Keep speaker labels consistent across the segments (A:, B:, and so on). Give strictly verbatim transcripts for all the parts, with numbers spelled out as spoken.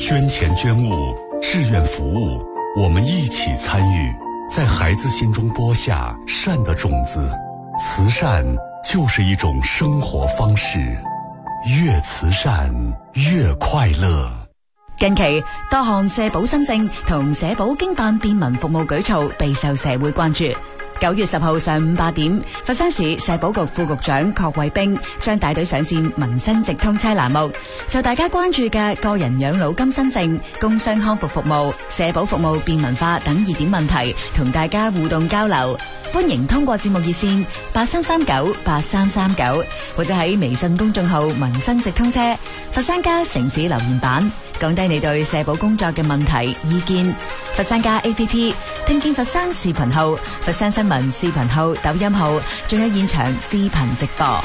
A: 捐钱捐物、志愿服务，我们一起参与，在孩子心中播下善的種子。慈善就是一種生活方式，越慈善越快樂。
B: 近期多項社保新政同社保經辦便民服務舉措備受社會關注。九月十號上午八點，佛山市社保局副局長郝衛兵將帶隊上線民生直通車欄目，就大家關注嘅個人養老金新政、工傷康復服務、社保服務便民化等熱點問題，同大家互動交流。歡迎通過節目熱線八三三九八三三九，或者喺微信公眾號民生直通車佛山家城市留言板講低你對社保工作嘅問題意見。佛山家 A P P、聽見佛山視頻號、佛山新聞視頻號、抖音號，仲有現場視頻直播。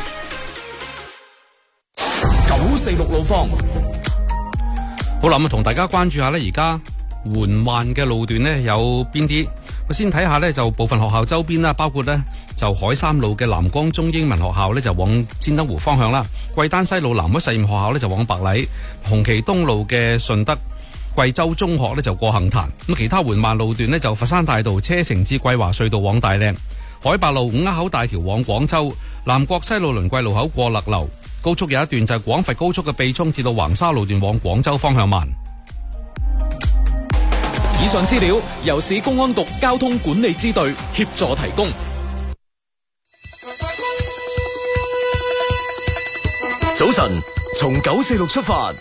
C: 九四六路況，
D: 好啦，咁同大家關注下呢，而家緩慢嘅路段呢有邊啲？我先睇下呢，就部分學校周邊啦，包括呢就海山路嘅南光中英文學校呢就往尖燈湖方向啦，貴丹西路南海實驗學校呢就往白禮，紅旗東路嘅順德貴州中學呢就過杏壇。咁其他緩慢路段呢，就佛山大道車城至桂華隧道往大嶺，海八路五鴉口大橋往廣州，南國西路輪桂路口過勒流，高速有一段就係廣佛高速嘅秘涌至到橫沙路段往廣州方向慢。
C: 以上資料由市公安局交通管理支隊協助提供。早晨，從九四六出發。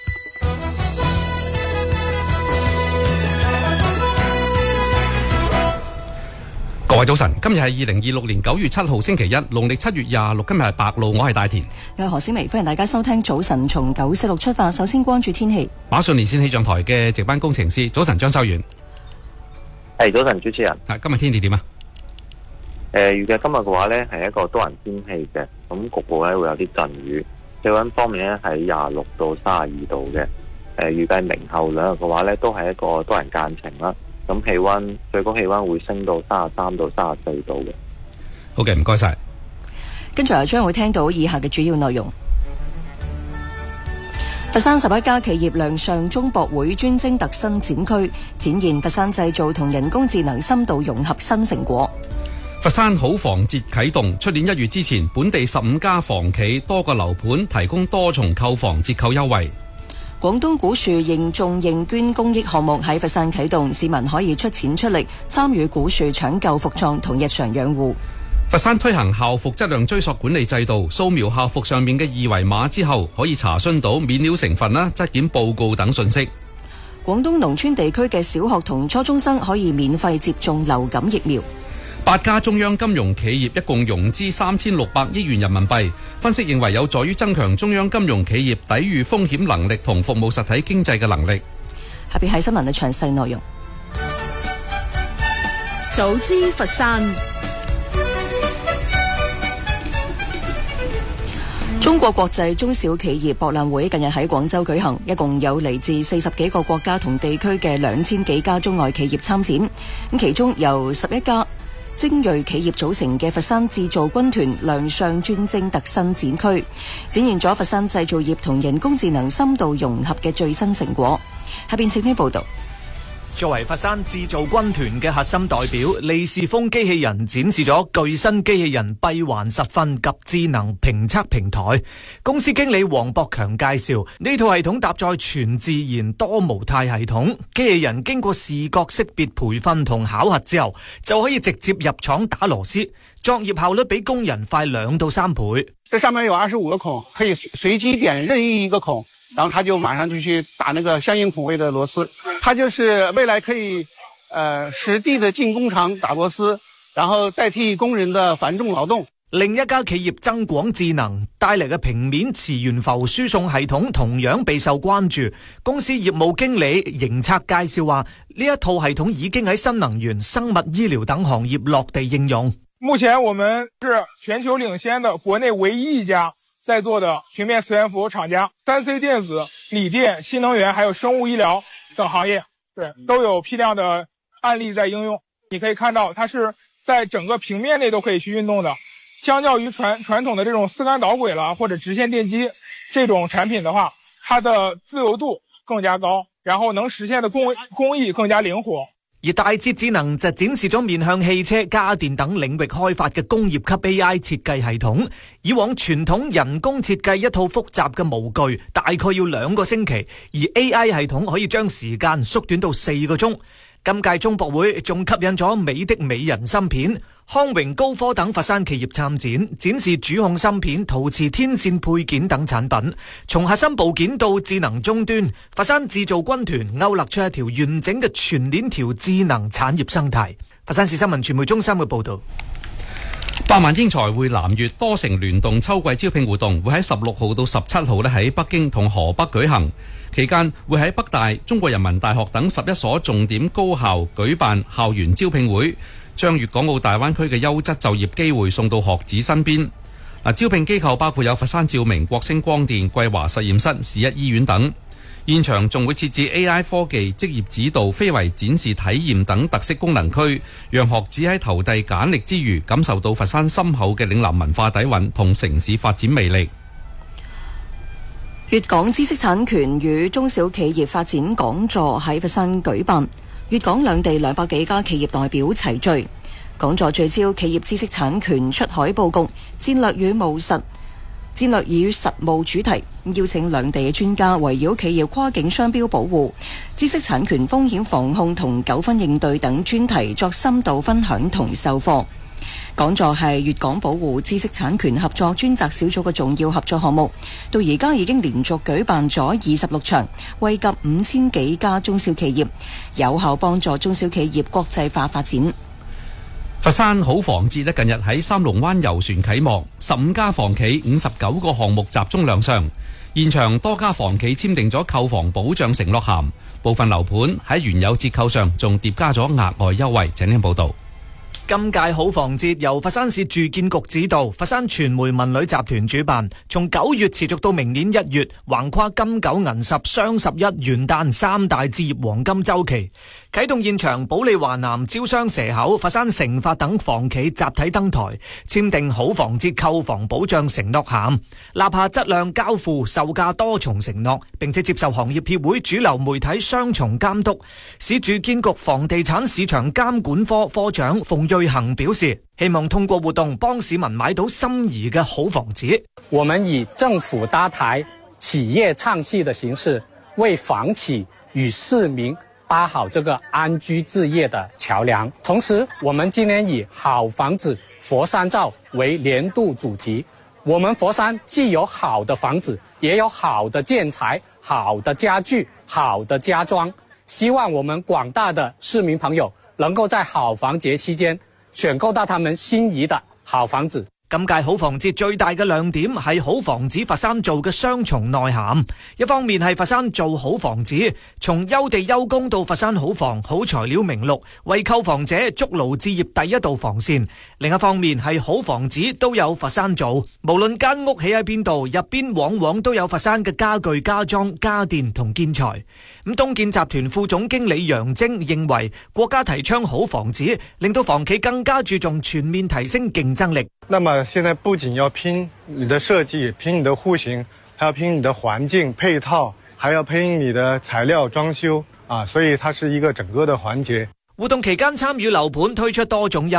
D: 各位早晨，今日係二零二六年九月七號星期一，農曆七月廿六，今日係白露，我係大田。
E: 我係何小薇，歡迎大家收聽早晨從九四六出發。首先關注天氣。
D: 馬上連線氣象台嘅值班工程師，早晨張修遠。
F: 係早晨，主持人。
D: 係今日天氣點啊？
F: 誒、呃，預計今日嘅話咧係一個多雲天氣嘅，咁局部咧會有啲陣雨。氣溫方面咧喺廿六到三十二度嘅。誒、呃，預計明後兩日嘅話咧都係一個多雲間晴啦。咁氣溫最高氣溫會升到三十三到三十四度嘅。
D: 好嘅，唔該晒。
E: 跟住又將會聽到以下嘅主要內容。佛山十一家企業亮相中博會專精特新展區，展現佛山製造同人工智能深度融合新成果。
D: 佛山好房節啟動，出年一月之前，本地十五家房企多個樓盤提供多重購房折扣優惠。
E: 廣東古樹認種認捐公益項目喺佛山啟動，市民可以出錢出力參與古樹搶救服裝同日常養護。
D: 佛山推行校服質量追溯管理制度，掃描校服上面嘅二維碼之後，可以查詢到面料成分啦、質檢報告等信息。
E: 廣東農村地區嘅小學同初中生可以免費接種流感疫苗。
D: 八家中央金融企業一共融資三千六百億元人民幣，分析認為有助於增強中央金融企業抵禦風險能力同服務實體經濟嘅能力。
E: 下邊係新聞嘅詳細內容。
G: 早知佛山。
E: 中國國際中小企業博覽會近日喺廣州舉行，一共有嚟自四十幾個國家同地區嘅兩千幾家中外企業參展。咁其中由十一家精銳企業組成嘅佛山製造軍團亮相專精特新展區，展現咗佛山製造業同人工智能深度融合嘅最新成果。下邊請聽報道。
H: 作為佛山製造軍團嘅核心代表，利是豐機器人展示咗巨新機器人閉環實訓及智能評測平台。公司經理黃博強介紹，呢套系統搭載全自然多模態系統，機器人經過視覺識別培訓同考核之後，就可以直接入廠打螺絲，作業效率比工人快兩到三倍。
I: 這上面有二十五個孔，可以隨機點任意一個孔，然後他就馬上就去打那個相應孔位的螺絲。它就是未來可以呃實地的進工廠打螺絲，然後代替工人的繁重勞動。
H: 另一家企業增廣智能帶嚟嘅平面磁懸浮輸送系統同樣備受關注。公司業務經理營策介紹話，呢一套系統已經喺新能源、生物醫療等行業落地應用。
J: 目前我們是全球領先的國內唯一一家在做的平面磁懸浮廠家，三 C 電子、鋰電、新能源還有生物醫療等行業，對，都有批量的案例在應用。你可以看到，它是在整個平面內都可以去運動的。相較於傳傳統的這種絲桿導軌啦或者直線電機這種產品的話，它的自由度更加高， 然後能實現的工工藝更加靈活。
H: 而大捷智能就展示咗面向汽車、家電等領域開發嘅工業級 A I 設計系統。以往傳統人工設計一套複雜嘅模具大概要兩個星期，而 A I 系統可以將時間縮短到四個鐘。今屆中博會仲吸引咗美的美人芯片、康榮高科等佛山企業參展，展示主控芯片、陶瓷天線配件等產品。從核心部件到智能終端，佛山製造軍團勾勒出一條完整嘅全鏈條智能產業生態。佛山市新聞傳媒中心嘅報道。百萬英才匯南粵多城聯動秋季招聘活動會喺十六號到十七號咧喺北京同河北舉行，期間會喺北大、中國人民大學等十一所重點高校舉辦校園招聘會，將粵港澳大灣區嘅優質就業機會送到學子身邊。嗱，招聘機構包括有佛山照明、國星光電、桂華實驗室、市一醫院等。現場仲會設置 A I 科技、職業指導、非遺展示體驗等特色功能區，讓學子喺投遞簡歷之餘，感受到佛山深厚嘅嶺南文化底蘊同城市發展魅力。
E: 粵港知識產權與中小企業發展講座喺佛山舉辦，粵港兩地兩百幾家企業代表齊聚。講座聚焦企業知識產權出海佈局、戰略與務實。戰略與實務主題，邀請兩地嘅專家圍繞企業跨境商標保護、知識產權風險防控同糾紛應對等專題作深度分享同授課。講座係粵港保護知識產權合作專責小組嘅重要合作項目，到而家已經連續舉辦咗二十六場，惠及五千幾家中小企業，有效幫助中小企業國際化發展。
D: 佛山好房節咧近日喺三龍灣遊船啟幕，十五家房企五十九個項目集中亮相。現場多家房企簽訂咗購房保障承諾函，部分樓盤喺原有折扣上仲疊加咗額外優惠。請聽報道。今屆好房節由佛山市住建局指導，佛山傳媒文旅集團主辦，從九月持續到明年一月，橫跨金九銀十雙十一元旦三大置業黃金週期。啟動現場，保利華南、招商蛇口、佛山成發等房企集體登台，簽訂好房節購房保障承諾函，立下質量交付、售價多重承諾，並且接受行業協會主流媒體雙重監督。市住建局房地產市場監管科科長馮瑞恒表示，希望通過活動幫市民買到心儀嘅好房子。
K: 我們以政府搭台、企業唱戲的形式，為房企與市民搭好這個安居置業的橋樑。同時，我們今年以好房子佛山照為年度主題。我們佛山既有好的房子，也有好的建材、好的家具、好的家裝。希望我們廣大的市民朋友能夠在好房節期間選購到他們心儀的好房子。今屆好房節最大嘅亮點係好房子佛山做嘅雙重內涵，一方面係佛山做好房子，從優地優工到佛山好房好材料名錄，為購房者築牢置業第一道防線。另一方面係好房子都有佛山做，無論間屋起喺邊度，入邊往往都有佛山嘅家具家裝家電同建材。咁東建集團副總經理楊晶認為，國家提倡好房子，令到房企更加注重全面提升競爭力。
L: 那麼現在不僅要拼你的設計，拼你的戶型，還要拼你的環境配套，還要拼你的材料裝修啊，所以它是一個整個的環節。
H: 活動期間參與樓盤推出多種優